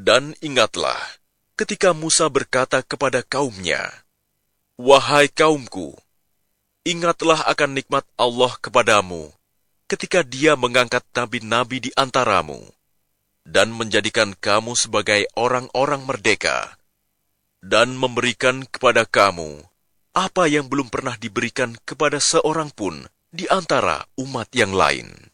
Dan ingatlah, ketika Musa berkata kepada kaumnya, "Wahai kaumku, ingatlah akan nikmat Allah kepadamu ketika Dia mengangkat nabi-nabi di antaramu dan menjadikan kamu sebagai orang-orang merdeka dan memberikan kepada kamu apa yang belum pernah diberikan kepada seorang pun di antara umat yang lain."